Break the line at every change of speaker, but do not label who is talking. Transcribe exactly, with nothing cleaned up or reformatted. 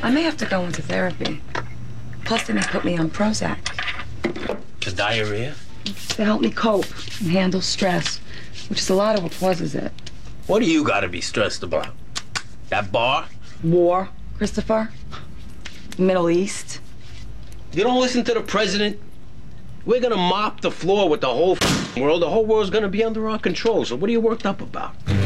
I may have to go into therapy. Plus, they may put me on Prozac.
The diarrhea?
To help me cope and handle stress, which is a lot of what causes it.
What do you gotta be stressed about? That bar?
War, Christopher. Middle East.
You don't listen to the president? We're gonna mop the floor with the whole world. The whole world's gonna be under our control, so what are you worked up about?